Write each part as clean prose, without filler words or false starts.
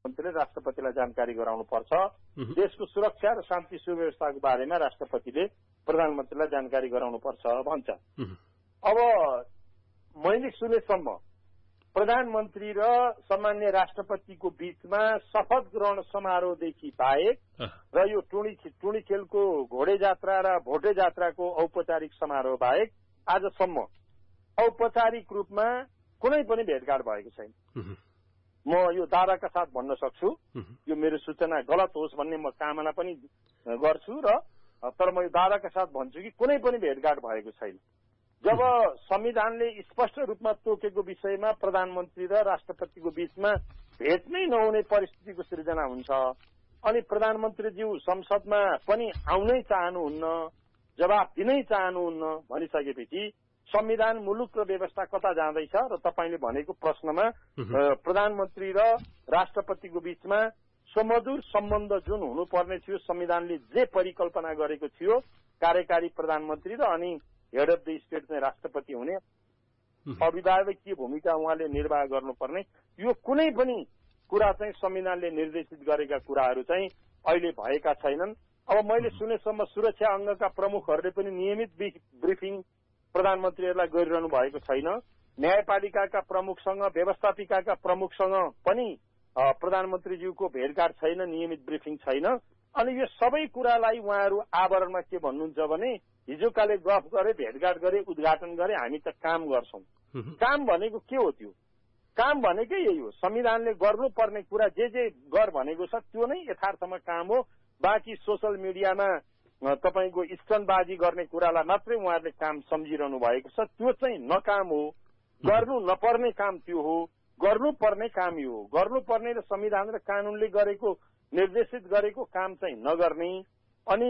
मन्त्रीले राष्ट्रपतिलाई जानकारी गराउनु पर्छ। देशको सुरक्षा र शान्ति सुव्यवस्थाको बारेमा राष्ट्रपतिले प्रधानमन्त्रीलाई जानकारी गराउनु पर्छ भन्छ। अब मैले सुनेसम्म प्रधानमन्त्री र सामान्य राष्ट्रपतिको बीचमा शपथ ग्रहण समारोहदेखि बाहेक र यो टुणी खेलको घोडे जात्रा र भोटे जात्राको औपचारिक समारोह बाहेक आजसम्म औपचारिक रूपमा कुनै पनि भेटघाट भएको छैन। म यो दावाका साथ भन्न सक्छु, यो मेरो सूचना गलत होस् भन्ने म कामना पनि गर्छु तर म यो दावाका साथ भन्छु कि कुनै पनि भेटघाट भएको छैन। जब संविधानले स्पष्ट रूपमा तोकेको विषयमा प्रधानमन्त्री र राष्ट्रपतिको बीचमा भेट नै नहुने परिस्थितिको सृजना हुन्छ अनि प्रधानमन्त्रीज्यू संसदमा पनि आउनै चाहनुहुन्न, जवाफ दिनै चाहनुहुन्न भनिसकेपछि संविधान, मुलुक र व्यवस्था कता जाँदैछ र तपाईँले भनेको प्रश्नमा प्रधानमन्त्री र राष्ट्रपतिको बीचमा सुमधुर सम्बन्ध जुन हुनुपर्ने थियो, संविधानले जे परिकल्पना गरेको थियो कार्यकारी प्रधानमन्त्री र अनि हेड अफ द स्टेट चाहिँ राष्ट्रपति हुने अभिभावकीय भूमिका उहाँले निर्वाह गर्नुपर्ने, यो कुनै पनि कुरा चाहिँ संविधानले निर्देशित गरेका कुराहरू चाहिँ अहिले भएका छैनन्। अब मैले सुनेसम्म सुरक्षा अङ्गका प्रमुखहरूले पनि नियमित ब्रिफिङ प्रधानमन्त्रीहरूलाई गरिरहनु भएको छैन। न्यायपालिकाका प्रमुखसँग, व्यवस्थापिकाका प्रमुखसँग पनि प्रधानमन्त्रीज्यूको भेटघाट छैन, नियमित ब्रिफिङ छैन। अनि यो सबै कुरालाई उहाँहरू आवरणमा के भन्नुहुन्छ भने हिजोकाले गफ गरे, भेटघाट गरे, उद्घाटन गरे, हामी त काम गर्छौं। काम भनेको के हो? त्यो काम भनेकै यही हो, संविधानले गर्नुपर्ने कुरा जे गर भनेको छ त्यो नै यथार्थमा काम हो। बाँकी सोशल मिडियामा तपाईको स्टनबाजी गर्ने कुरालाई मात्रै उहाँहरूले काम सम्झिरहनु भएको छ, त्यो चाहिँ नकाम हो। गर्नु नपर्ने काम त्यो हो, गर्नुपर्ने काम यो हो। गर्नुपर्ने र संविधान र कानूनले गरेको निर्देशित गरेको काम चाहिँ नगर्ने अनि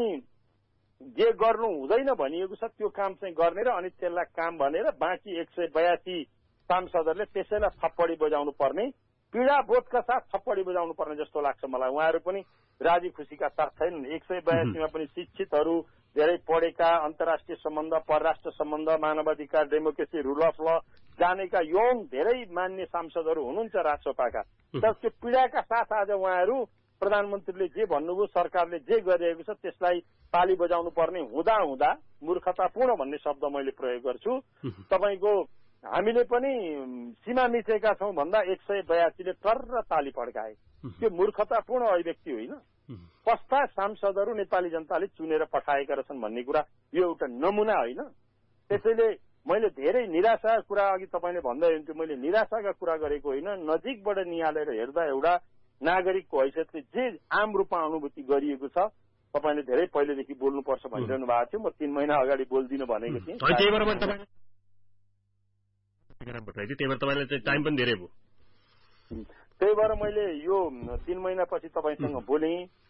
जे गर्नु हुँदैन भनिएको छ त्यो काम चाहिँ गर्ने र अनि त्यसलाई काम भनेर बाँकी 182 सांसदहरूले त्यसैलाई थप्पडी बजाउनु पर्ने, पीडा बोधका साथ थप्पडी बजाउनु पर्ने जस्तो लाग्छ मलाई। उहाँहरू पनि राजी खुसीका साथ छैनन्। 182 मा पनि शिक्षितहरू, धेरै पढेका, अन्तर्राष्ट्रिय सम्बन्ध, परराष्ट्र सम्बन्ध, मानवाधिकार, डेमोक्रेसी, रुल अफ ल जानेका यौन धेरै मान्य सांसदहरू हुनुहुन्छ राजसभाका। तर त्यो पीडाका साथ आज उहाँहरू प्रधानमन्त्रीले जे भन्नुभयो, सरकारले जे गरिरहेको छ त्यसलाई ताली बजाउनु पर्ने हुँदा मूर्खतापूर्ण भन्ने शब्द मैले प्रयोग गर्छु। तपाईको हामीले पनि सीमा मिचेका छौं भन्दा 182 ले टर्र ताली पड्काए। त्यो मूर्खतापूर्ण अभिव्यक्ति होइन। कस्ता सांसदहरू नेपाली जनताले चुनेर पठाएका रहेछन् भन्ने कुरा यो एउटा नमुना होइन। त्यसैले मैले धेरै निराशाका कुरा अघि तपाईले भन्दै हुनुहुन्थ्यो, मैले निराशाका कुरा गरेको होइन। नजिकबाट निहालेर हेर्दा एउटा नागरिकको हैसियतले जे आम रूपमा अनुभूति गरिएको छ, तपाईले धेरै पहिलेदेखि बोल्नुपर्छ भनिरहनु भएको थियो। म 3 महिना अगाडि बोल्दिनु भनेको थिएँ। त्यही भएर तपाईलाई चाहिँ टाइम पनि धेरै भयो। त्यही भएर मैले यो 3 महिनापछि तपाईसँग बोलेँ।